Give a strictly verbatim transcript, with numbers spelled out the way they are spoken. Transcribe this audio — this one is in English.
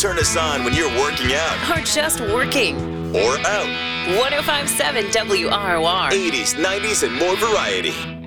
Turn us on when you're working out Or just working. or out. one oh five point seven W R O R. eighties, nineties, and more variety.